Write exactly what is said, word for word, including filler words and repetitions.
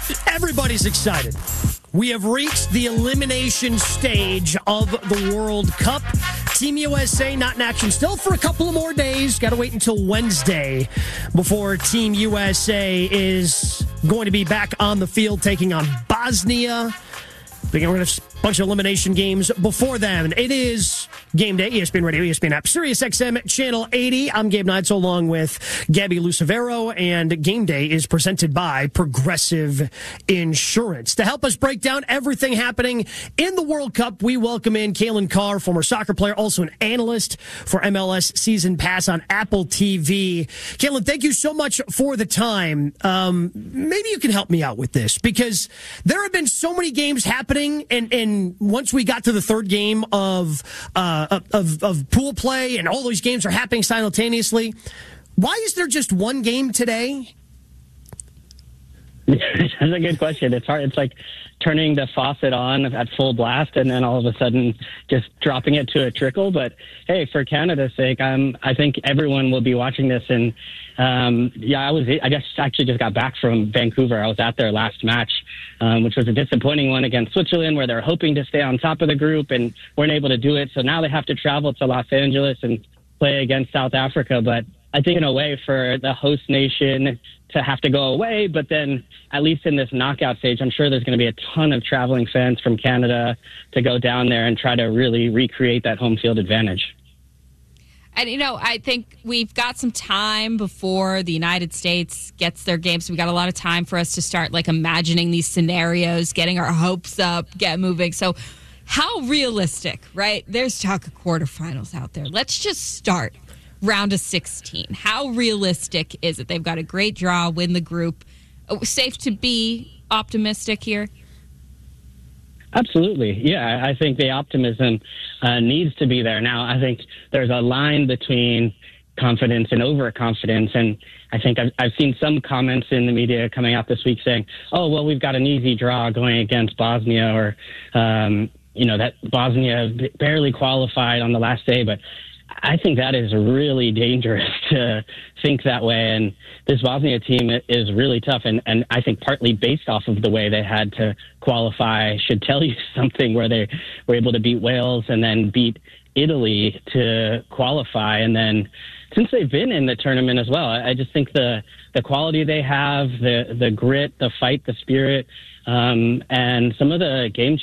Everybody's excited. We have reached the elimination stage of the World Cup. Team U S A not in action still for a couple of more days. Got to wait until Wednesday before Team U S A is going to be back on the field taking on Bosnia. We're going to have a bunch of elimination games before then. It is Game Day, E S P N Radio, E S P N app, Sirius X M, Channel eighty. I'm Gabe Neitzel along with Gabby Lucevero, and Game Day is presented by Progressive Insurance. To help us break down everything happening in the World Cup, we welcome in Kalen Carr, former soccer player, also an analyst for M L S Season Pass on Apple T V. Kalen, thank you so much for the time. Um, maybe you can help me out with this, because there have been so many games happening, and, and once we got to the third game of uh, of, of pool play, and all those games are happening simultaneously, why is there just one game today? That's a good question. It's hard. It's like turning the faucet on at full blast and then all of a sudden just dropping it to a trickle. But hey, for Canada's sake, I'm, I think everyone will be watching this. And um, yeah, I was, I just actually just got back from Vancouver. I was at their last match, um, which was a disappointing one against Switzerland, where they're hoping to stay on top of the group and weren't able to do it. So now they have to travel to Los Angeles and play against South Africa. But I think in a way for the host nation to have to go away, but then at least in this knockout stage, I'm sure there's going to be a ton of traveling fans from Canada to go down there and try to really recreate that home field advantage. And, you know, I think we've got some time before the United States gets their game, so we've got a lot of time for us to start, like, imagining these scenarios, getting our hopes up, get moving. So how realistic, right? There's talk of quarterfinals out there. Let's just start round of sixteen. How realistic is it? They've got a great draw, win the group. Safe to be optimistic here? Absolutely. Yeah, I think the optimism uh, needs to be there. Now, I think there's a line between confidence and overconfidence. And I think I've, I've seen some comments in the media coming out this week saying, oh, well, we've got an easy draw going against Bosnia, or, um, you know, that Bosnia barely qualified on the last day. But I think that is really dangerous to think that way. And this Bosnia team is really tough. And, and I think partly based off of the way they had to qualify should tell you something, where they were able to beat Wales and then beat Italy to qualify. And then since they've been in the tournament as well, I just think the, the quality they have, the, the grit, the fight, the spirit, um, and some of the game